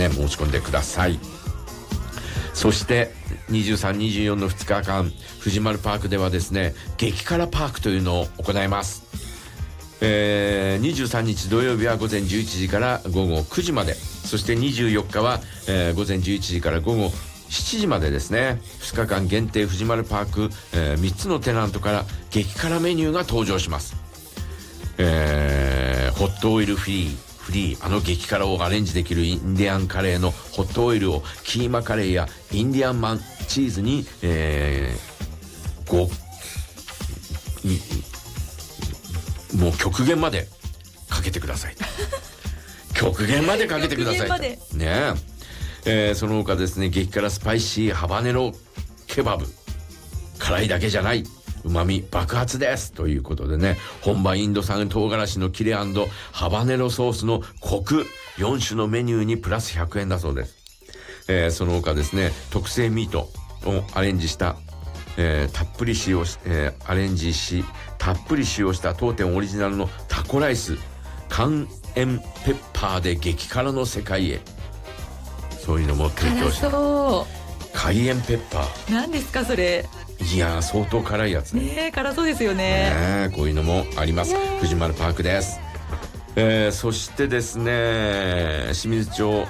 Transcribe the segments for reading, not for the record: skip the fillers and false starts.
ね申し込んでください。そして23、24の2日間藤丸パークではですね激辛パークというのを行います。23日土曜日は午前11時から午後9時まで、そして24日は、午前11時から午後7時までですね、2日間限定藤丸パーク、3つのテナントから激辛メニューが登場します。ホットオイルフリー、あの激辛をアレンジできるインディアンカレーのホットオイルをキーマカレーやインディアンマンチーズに、もう極限までかけてください極限までかけてくださいねえ、その他ですね激辛スパイシーハバネロケバブ、辛いだけじゃない旨味爆発ですということでね、本場インド産唐辛子のキレ&ハバネロソースのコク4種のメニューにプラス100円だそうです。その他ですね特製ミートをアレンジしたたっぷり使用した当店オリジナルのタコライス、寒塩ペッパーで激辛の世界へ、そういうのも提供して海塩ペッパー何ですかそれ。 いやー相当辛いやつね。辛そうですよね。 こういうのもあります。藤丸パークです。そしてですね清水町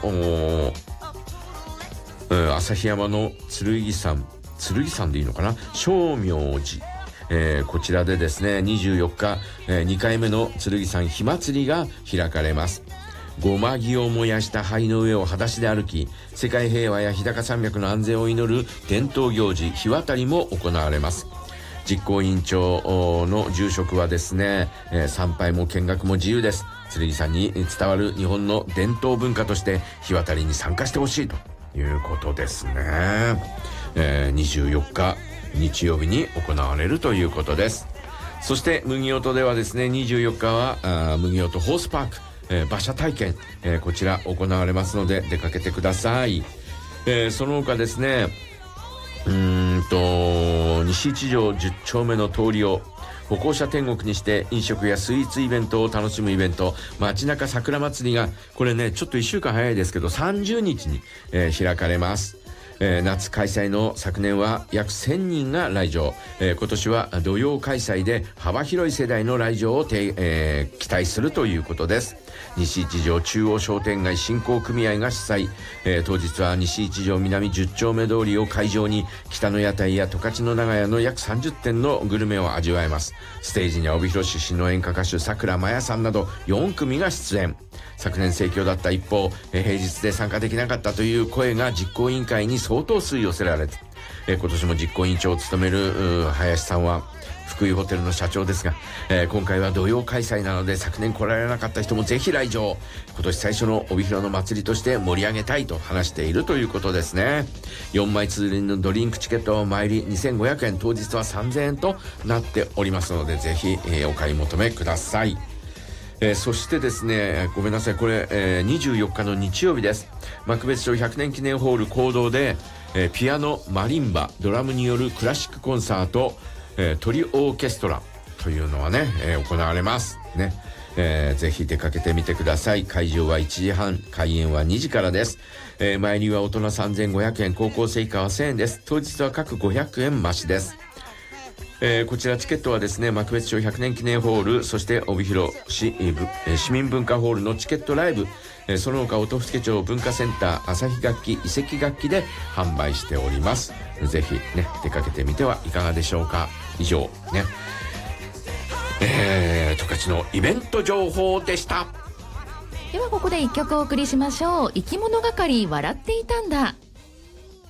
旭山の剣山でいいのかな、正明寺、こちらでですね24日、2回目の剣山火祭りが開かれます。ごま木を燃やした灰の上を裸足で歩き、世界平和や日高山脈の安全を祈る伝統行事火渡りも行われます。実行委員長の住職はですね、参拝も見学も自由です。剣山に伝わる日本の伝統文化として火渡りに参加してほしいということですね。24日日曜日に行われるということです。そして麦音ではですね24日は麦音ホースパーク、馬車体験、こちら行われますので出かけてください。その他ですね西一条10丁目の通りを歩行者天国にして飲食やスイーツイベントを楽しむイベント、街中桜祭りがこれねちょっと1週間早いですけど30日に、開かれます。夏開催の昨年は約1000人が来場、今年は土曜開催で幅広い世代の来場を期待するということです。西一条中央商店街振興組合が主催、当日は西一条南10丁目通りを会場に北の屋台や十勝の長屋の約30店のグルメを味わえます。ステージには帯広出身の演歌歌手さくらまやさんなど4組が出演。昨年盛況だった一方、平日で参加できなかったという声が実行委員会に相当数寄せられて、今年も実行委員長を務める林さんは福井ホテルの社長ですが、今回は土曜開催なので昨年来られなかった人もぜひ来場、今年最初の帯広の祭りとして盛り上げたいと話しているということですね。4枚通輪のドリンクチケットは前売り2500円、当日は3000円となっておりますのでぜひ、お買い求めください。そしてですねごめんなさいこれ、24日の日曜日です。幕別町100年記念ホール講堂で、ピアノマリンバドラムによるクラシックコンサート、トリオーケストラというのはね、行われますね。ぜひ出かけてみてください。会場は1時半、開演は2時からです。前売りは大人3500円、高校生以下は1000円です。当日は各500円増しです。こちらチケットはですね幕別町100年記念ホール、そして帯広市民文化ホールのチケットライブ、その他音更町文化センター朝日楽器遺跡楽器で販売しております。ぜひね出かけてみてはいかがでしょうか。以上ね十勝のイベント情報でした。 ではここで1曲お送りしましょう。生き物係笑っていたんだ。